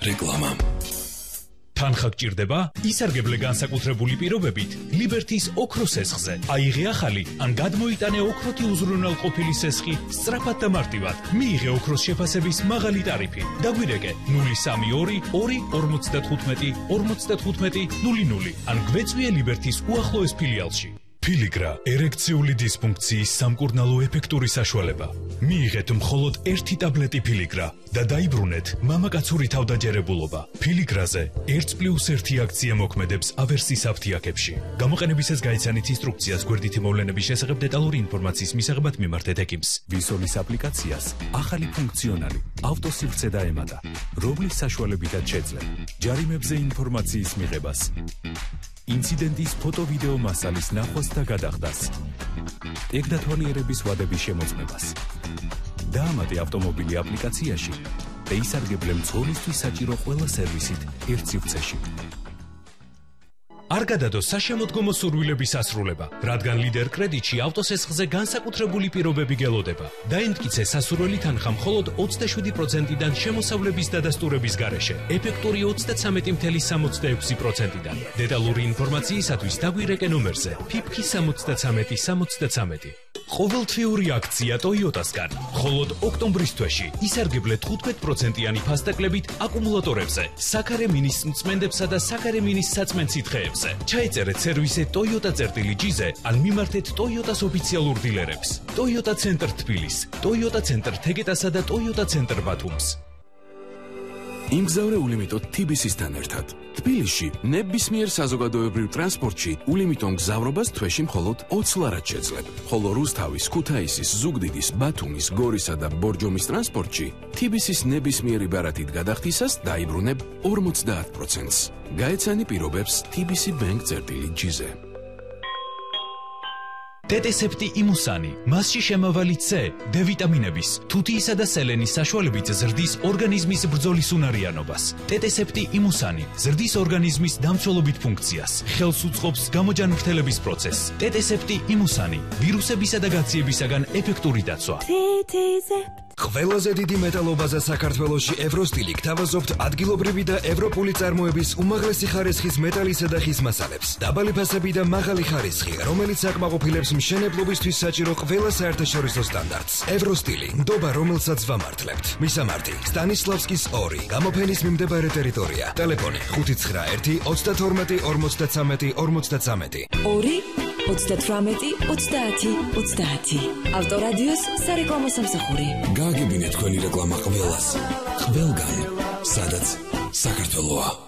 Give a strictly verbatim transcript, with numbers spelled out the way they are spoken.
რეკლამა. თანხა გჭირდება? ისარგებლე განსაკუთრებული პირობებით ლიბერთის ოქროს სესხზე. აიღე ახალი ან გადმოიტანე ოქროთი უზრუნველყოფილი სესხი სწრაფად და მარტივად. მიიღე ოქროს შეფასების მაღალი ტარიფი. დაგვირეკე ნული სამი ორი ორი ორმოცდათხუთმეტი ორმოცდათხუთმეტი ნული ნული ან გვეწვიე ლიბერთის უახლოეს ფილიალში. Ფილიგრა ერექციული დისფუნქციის სამკურნალო ეფექტური საშუალება. მიიღეთ მხოლოდ ერთი ტაბლეტი ფილიგრა და დაიბრუნეთ მამაკაცური თავდაჯერებულობა. ფილიგრაზე ერთ პლუს ერთი აქცია მოქმედებს ავერსის აფთიაქებში. გამოყენებისას გაიცანით ინსტრუქციას გვერდითი მოვლენების შესახებ დეტალური ინფორმაციის მისაღებად მიმართეთ ექიმს. ვისოლის აპლიკაციას ახალი ფუნქციონალი ავტოსივრცე დაემატა, რომლის საშუალებითაც შეძლებ ჯარიმებზე ინფორმაციის მიღებას. ინციდენტის ფოტო-ვიდეო მასალის ნახვას და გადახდას. ტექნათვალიერების ვადების შემოწმებას. დაამატე ავტომობილი აპლიკაციაში და ისარგებლე მძღოლისთვის საჭირო ყველა სერვისით ერთ სივრცეში. არ გადადო საშემოდგომო სურვილების ასრულება, რადგან ლიდერ კრედიტში ავტოსესხზე განსაკუთრებული პირობები გელოდება. დაემტკიცე სასურველი თანხა მხოლოდ ოცდაშვიდი პროცენტიდან შემოსავლების დადასტურების გარეშე, ეფექტური ოცდაცამეტი წუთი სამოცდაექვსი პროცენტიდან. დეტალური ინფორმაციისათვის დაგვირეკე ნომერზე ფიფქი სამოცდაცამეტი სამოცდაცამეტი. ყოველთვიური აქცია ტოიოტასგან. მხოლოდ ოქტომბრის თვეში ისარგებლე თხუთმეტ პროცენტიანი ფასტაკლებით აკუმულატორებზე, საქარე მინის მწმენდებსა და საქარე მინის საწმენ სითხეებს. ჩაიწერეთ სერვისე Toyota წერტილი ჯიზე ან მიმართეთ Toyota-ს ოფიციალურ დილერებს. Toyota ცენტრ თბილისს, Toyota ცენტრ თეგეტასა და Toyota ცენტრ ბათუმს. იმგზავრე ულიმიტოდ T B C-სთან ერთად. თბილისში ნებისმიერ საზოგადოებრივ ტრანსპორტში ულიმიტონ გზავრობას თვეში მხოლოდ ოცი ლარად შეძლებ. ხოლო რუსთავის, ქუთაისის, ზუგდიდის, ბათუმის, გორისა და ბორჯომის ტრანსპორტში T B C-ს ნებისმიერი ბარათით გადახდისას დაიბრუნებ ორმოცდაათ პროცენტს. გაეცანი პირობებს T B C Bank წერტილი ჯიზე. ტეტესეპტი იმუსანი, მასში შემავალი C, D ვიტამინების, თუთიისა და სელენის საშუალებით ზრდის ორგანიზმის ბრძოლის უნარიანობას. ტეტესეპტი იმუსანი ზრდის ორგანიზმის დამცველობით ფუნქციას, ხელს უწყობს გამოჯანმრთელების პროცესს. ტეტესეპტი იმუსანი ვირუსებისა და გაციებისაგან ეფექტური დაცვა. ყველაზე დიდი მეტალობაზა საქართველოში ევროსტილი გთავაზობთ ადგილობრივი და ევროპული წარმოების უმაღლესი ხარისხის მეტალისა და ხის მასალებს. დაბალი ფასები და მაღალი ხარისხი, რომელიც აკმაყოფილებს მშენებლობისთვის საჭირო ყველა საერთაშორისო სტანდარტს. ევროსტილი, ნდობა რომელსაც ვამართლებთ. მისამართი: სტანისლავსკის ორი, გამოფენის მიმდებარე ტერიტორია. ტელეფონი: ხუთი ცხრა ერთი ოცდათორმეტი ორმოცდაცამეტი ორმოცდაცამეტი. ორი ოცდათვრამეტი ოცდაათი ოცდაათი. ავტორადიოს სარეკლამო სამსახური. გააგებინეთ თქვენი რეკლამა ყველას, ყველგან, სადაც საქართველოა.